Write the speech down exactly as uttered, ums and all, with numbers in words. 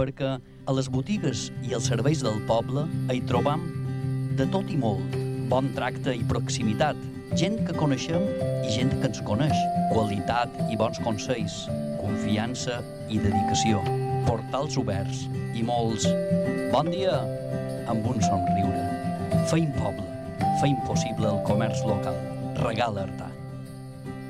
perquè a les botigues i els serveis del poble hi trobam de tot i molt, bon tracte i proximitat, gent que coneixem i gent que ens coneix, qualitat i bons consells, confiança i dedicació, portals oberts i molts bon dia amb un somriure. Feim poble, feim possible el comerç local. Regala Artà.